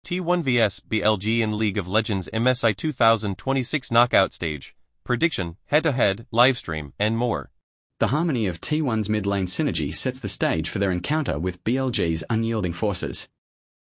T1 vs BLG in League of Legends MSI 2026 knockout stage, prediction, head-to-head, livestream, and more. The harmony of T1's mid lane synergy sets the stage for their encounter with BLG's unyielding forces.